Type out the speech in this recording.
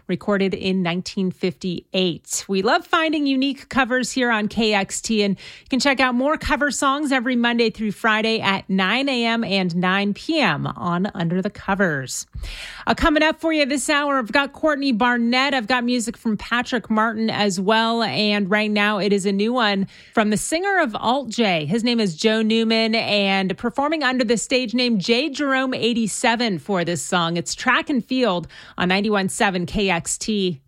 recorded in 1958. We love finding unique covers here on KXT, and you can check out more cover songs every Monday through Friday at 9 a.m. and 9 p.m. on Under the Covers. Coming up for you this hour, I've got Courtney Barnett. I've got music from Patrick Martin as well. And right now it is a new one from the singer of Alt J. His name is Joe Newman, and performing under the stage name J. Jerome 87 for this song. It's Track and Field on 91.7 KXT.